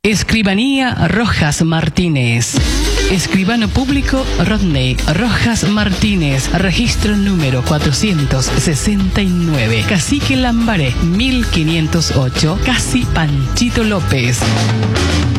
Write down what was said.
Escribanía Rojas Martínez. Escribano público Rodney Rojas Martínez. Registro número 469. Cacique Lambaré 1508. Casi Panchito López.